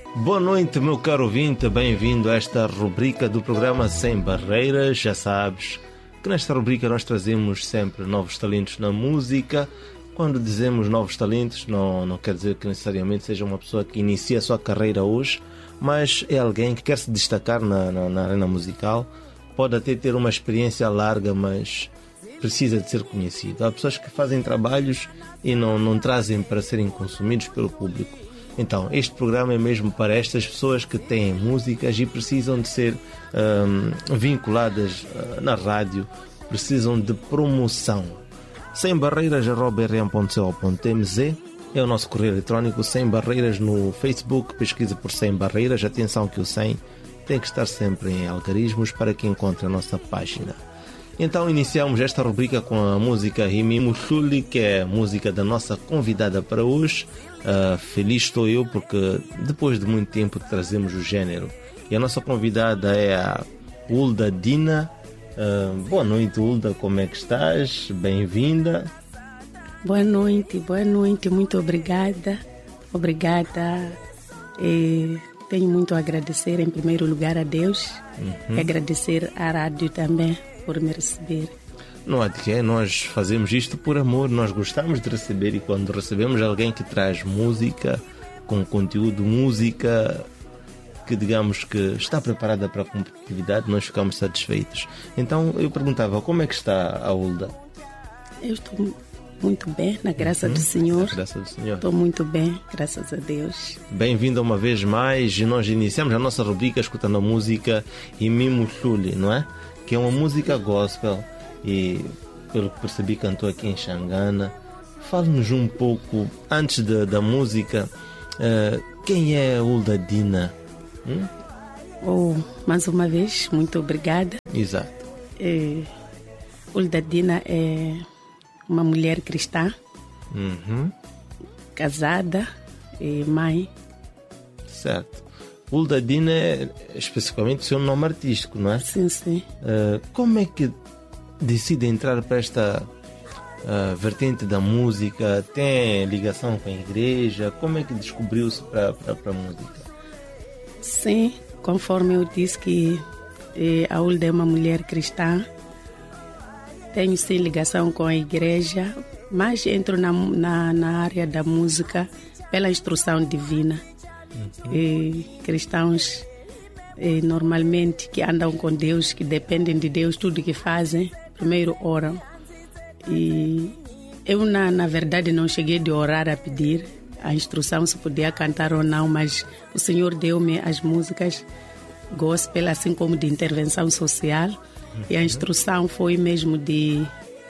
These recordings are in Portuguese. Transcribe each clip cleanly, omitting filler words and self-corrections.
Boa noite, meu caro ouvinte, bem-vindo a esta rubrica do programa Sem Barreiras. Já sabes que nesta rubrica nós trazemos sempre novos talentos na música. Quando dizemos novos talentos, não quer dizer que necessariamente seja uma pessoa que inicia a sua carreira hoje, mas é alguém que quer se destacar na arena musical. Pode até ter uma experiência larga, mas precisa de ser conhecido. Há pessoas que fazem trabalhos e não trazem para serem consumidos pelo público. Então, este programa é mesmo para estas pessoas que têm músicas e precisam de ser vinculadas na rádio, precisam de promoção. sembarreiras@rm.co.mz é o nosso correio eletrónico. Sem Barreiras no Facebook, pesquisa por Sem Barreiras. Atenção que o 100 tem que estar sempre em algarismos para que encontre a nossa página. Então iniciamos esta rubrica com a música Rimimo Chuli, que é a música da nossa convidada para hoje. Feliz estou eu porque depois de muito tempo trazemos o género. E a nossa convidada é a Hulda Dina. Boa noite, Hulda, como é que estás? Bem-vinda. Boa noite, muito obrigada. Tenho muito a agradecer em primeiro lugar a Deus e agradecer à rádio também por me receber. Não há de que, nós fazemos isto por amor, nós gostamos de receber e quando recebemos alguém que traz música, com conteúdo, música que digamos que está preparada para a competitividade, nós ficamos satisfeitos. Então eu perguntava, como é que está a Hulda? Eu estou muito bem, na graça do Senhor. Na graça do Senhor. Estou muito bem, graças a Deus. Bem-vindo uma vez mais e nós iniciamos a nossa rubrica escutando a música Rimimo Chuli, não é? Que é uma música gospel e, pelo que percebi, cantou aqui em Xangana. Fale-nos um pouco, antes da música, quem é a Hulda Dina? Mais uma vez, muito obrigada. Exato. Hulda Dina é uma mulher cristã, casada e mãe. Certo. Hulda Dina é especificamente o seu nome artístico, não é? Sim, sim. Como é que decide entrar para esta vertente da música? Tem ligação com a igreja? Como é que descobriu-se para a música? Sim, conforme eu disse que a Hulda é uma mulher cristã, tenho sim ligação com a igreja, mas entro na área da música pela instrução divina. Cristãos normalmente que andam com Deus, que dependem de Deus, tudo que fazem, primeiro oram. E eu na verdade não cheguei de orar a pedir a instrução se podia cantar ou não, mas o Senhor deu-me as músicas gospel, assim como de intervenção social, e a instrução foi mesmo de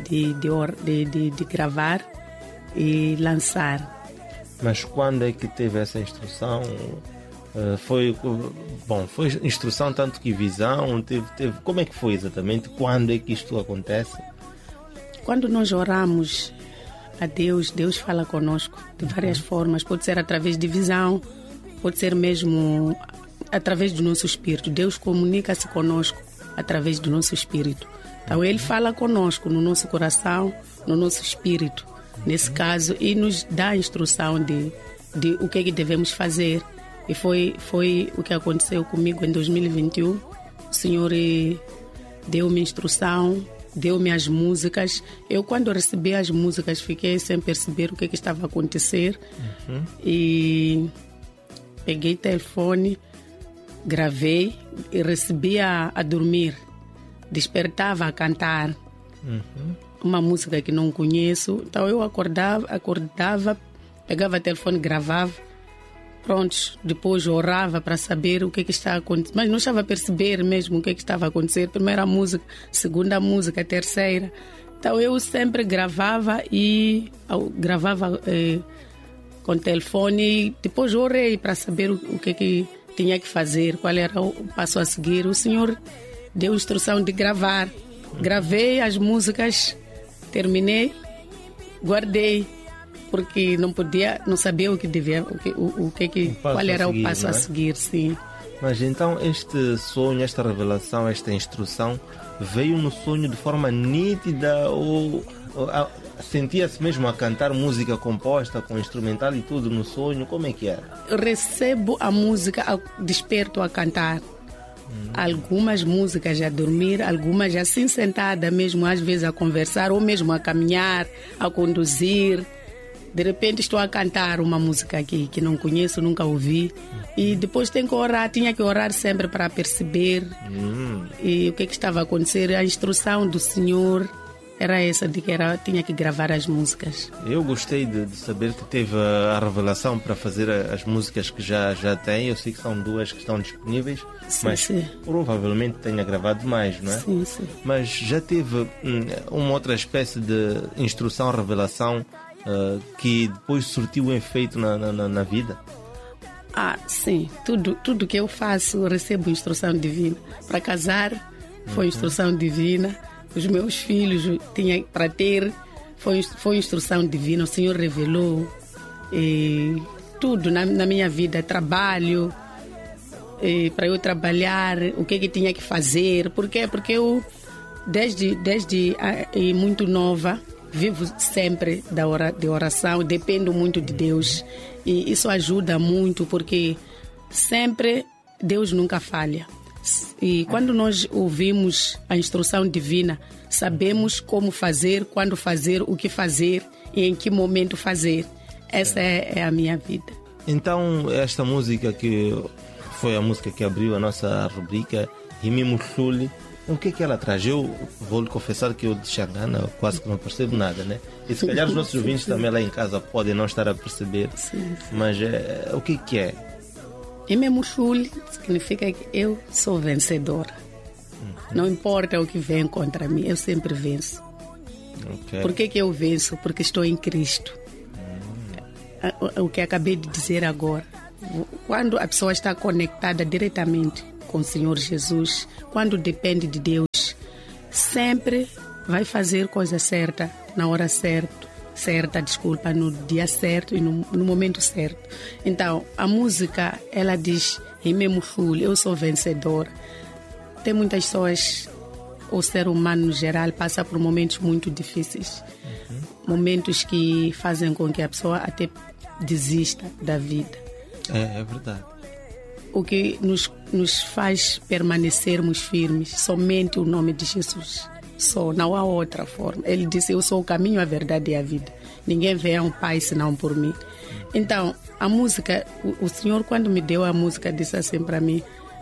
gravar e lançar. Mas quando é que teve essa instrução? Foi instrução tanto que visão, teve, como é que foi exatamente? Quando é que isto acontece? Quando nós oramos a Deus, Deus fala conosco de várias formas. Pode ser através de visão, pode ser mesmo através do nosso espírito. Deus comunica-se conosco através do nosso espírito. Então Ele fala conosco no nosso coração, no nosso espírito, nesse caso, e nos dá a instrução de o que é que devemos fazer. E foi o que aconteceu comigo em 2021. O Senhor deu-me instrução, deu-me as músicas. Eu, quando recebi as músicas, fiquei sem perceber o que estava a acontecer. E peguei o telefone, gravei e recebia a dormir. Despertava a cantar uma música que não conheço. Então eu acordava, pegava o telefone, gravava. Pronto, depois orava para saber o que estava a acontecer. Mas não estava a perceber mesmo o que estava a acontecer. Primeira música, segunda música, terceira. Então eu sempre gravava com o telefone. Depois orei para saber o que tinha que fazer, qual era o passo a seguir. O Senhor deu instrução de gravar. Gravei as músicas, terminei, guardei. Porque não sabia o que devia, qual era o passo a seguir, sim. Mas então este sonho, esta revelação, esta instrução veio no sonho de forma nítida ou Sentia-se mesmo a cantar música composta com instrumental e tudo no sonho? Como é que era? Eu recebo a música, desperto a cantar. Algumas músicas a dormir, algumas assim sentada mesmo, às vezes a conversar ou mesmo a caminhar, a conduzir. De repente estou a cantar uma música que não conheço, nunca ouvi. E depois tenho que orar, tinha que orar sempre para perceber e o que estava a acontecer. A instrução do Senhor era essa, de que tinha que gravar as músicas. Eu gostei de saber que teve a revelação para fazer as músicas que já tem. Eu sei que são 2 que estão disponíveis, mas provavelmente tenha gravado mais, não é? Sim. Mas já teve uma outra espécie de instrução, revelação que depois surtiu um efeito na vida? Sim. Tudo que eu faço, eu recebo instrução divina. Para casar, foi instrução divina. Os meus filhos tinha para ter, foi instrução divina. O Senhor revelou tudo na minha vida, trabalho, para eu trabalhar, o que tinha que fazer. Por quê? Porque eu, desde muito nova, vivo sempre de oração, dependo muito de Deus. E isso ajuda muito, porque sempre Deus nunca falha. E quando nós ouvimos a instrução divina, sabemos como fazer, quando fazer, o que fazer e em que momento fazer. Essa é a minha vida. Então, esta música que foi a música que abriu a nossa rubrica, Rimimo Chuli, o que é que ela traz? Eu vou lhe confessar que eu de Xangana quase que não percebo nada, né? E se calhar os nossos ouvintes também lá em casa podem não estar a perceber. Sim. Mas o que é? Rimimo Chuli significa que eu sou vencedora. Não importa o que vem contra mim, eu sempre venço. Okay. Por que eu venço? Porque estou em Cristo. O que acabei de dizer agora. Quando a pessoa está conectada diretamente com o Senhor Jesus, quando depende de Deus, sempre vai fazer coisa certa, na hora certa, no dia certo e no momento certo. Então, a música, ela diz, Rimimo Chuli, eu sou vencedor. Tem muitas pessoas, o ser humano no geral passa por momentos muito difíceis, momentos que fazem com que a pessoa até desista da vida. É verdade. O que nos faz permanecermos firmes, somente o nome de Jesus. Só, não há outra forma. Ele disse, eu sou o caminho, a verdade e a vida. Ninguém vê a um pai senão por mim. Então, a música, o Senhor quando me deu a música disse assim para mim,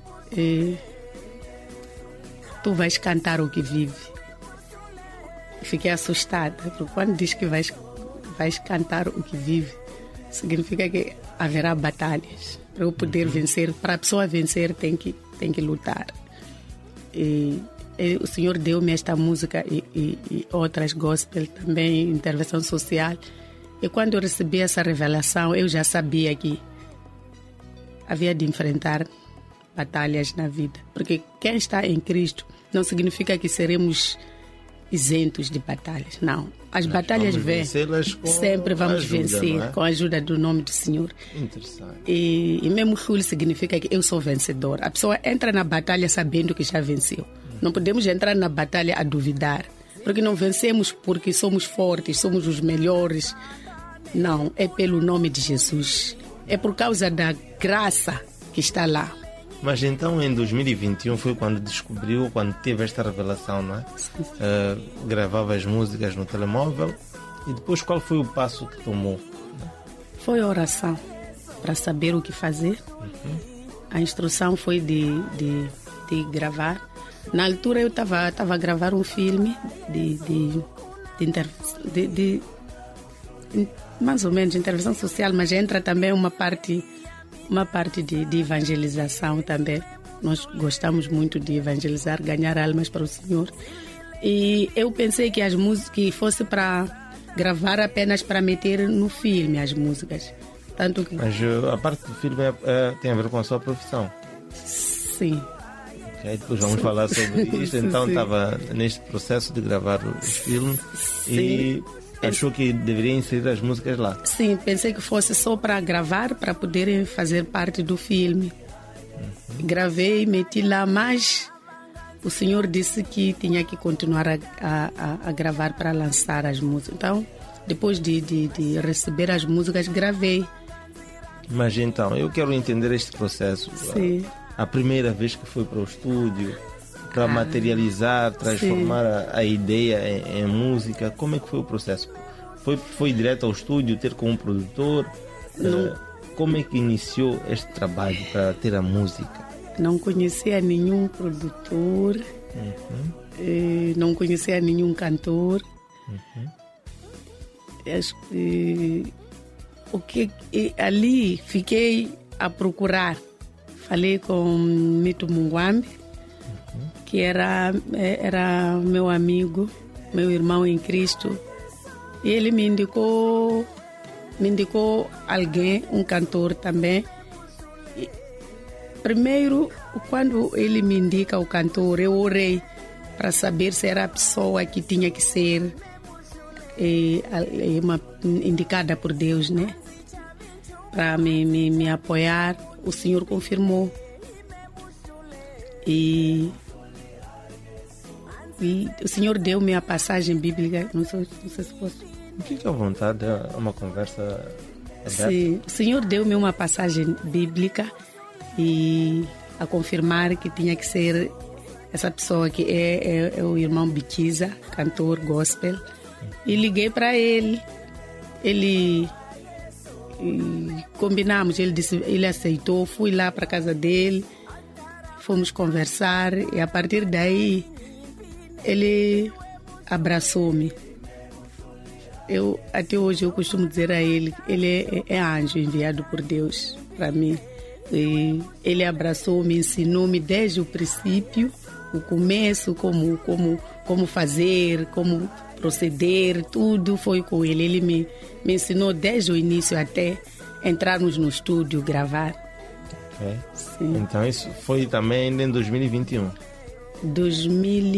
tu vais cantar o que vive. Fiquei assustada, porque quando diz que vais cantar o que vive, significa que haverá batalhas. Para eu poder vencer, para a pessoa vencer tem que lutar. E o Senhor deu-me esta música e outras gospel também, intervenção social. E quando eu recebi essa revelação, eu já sabia que havia de enfrentar batalhas na vida. Porque quem está em Cristo não significa que seremos isentos de batalhas. Não. As batalhas vêm. Sempre vamos vencer com a ajuda do nome do Senhor. Interessante. E mesmo Chuli significa que eu sou vencedor. A pessoa entra na batalha sabendo que já venceu. Não podemos entrar na batalha a duvidar. Porque não vencemos porque somos fortes, somos os melhores. Não, é pelo nome de Jesus. É por causa da graça que está lá. Mas então em 2021 foi quando descobriu, quando teve esta revelação, não é? Gravava as músicas no telemóvel e depois qual foi o passo que tomou? Foi oração para saber o que fazer. A instrução foi de gravar. Na altura eu estava a gravar um filme de mais ou menos de intervenção social, mas entra também uma parte de evangelização também. Nós gostamos muito de evangelizar, ganhar almas para o Senhor. E eu pensei que as músicas fosse para gravar apenas para meter no filme as músicas. Tanto que... Mas a parte do filme tem a ver com a sua profissão? Sim. Okay, depois vamos falar sobre isto. Então estava neste processo de gravar o filme. Sim. E achou que deveria inserir as músicas lá? Sim, pensei que fosse só para gravar, para poderem fazer parte do filme. Gravei, meti lá, mas o Senhor disse que tinha que continuar a gravar para lançar as músicas. Então, depois de receber as músicas, gravei. Mas então, eu quero entender este processo. Sim. A primeira vez que foi para o estúdio, para materializar, transformar a ideia em música, como é que foi o processo? Foi direto ao estúdio, ter com um produtor? Como é que iniciou este trabalho para ter a música? Não conhecia nenhum produtor, não conhecia nenhum cantor. Acho que ali fiquei a procurar. Falei com Mito Mungwambi, que era meu amigo, meu irmão em Cristo. E ele me indicou alguém, um cantor também. E, primeiro, quando ele me indica o cantor, eu orei para saber se era a pessoa que tinha que ser indicada por Deus, né? Para me apoiar. O Senhor confirmou. E o Senhor deu-me a passagem bíblica. Não sei se posso. Fique à vontade, é uma conversa aberta. Sim, o Senhor deu-me uma passagem bíblica e a confirmar que tinha que ser essa pessoa que é o irmão Biquiza, cantor gospel. E liguei para ele. E combinamos, ele aceitou, fui lá para a casa dele, fomos conversar e a partir daí ele abraçou-me. Até hoje eu costumo dizer a ele é anjo enviado por Deus para mim. E ele abraçou-me, ensinou-me desde o princípio, o começo, como fazer, como proceder, tudo foi com ele. Ele me ensinou desde o início até entrarmos no estúdio, gravar. Okay. Sim. Então isso foi também em 2021?